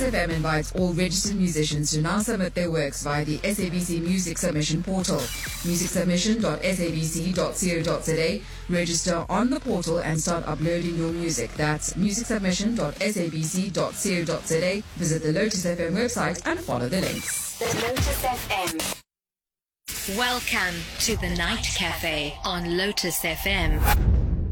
FM invites all registered musicians to now submit their works via the SABC Music Submission portal. musicsubmission.sabc.co.za. Register on the portal and start uploading your music. That's musicsubmission.sabc.co.za. Visit the Lotus FM website and follow the links. The Lotus FM. Welcome to the Night Cafe on Lotus FM.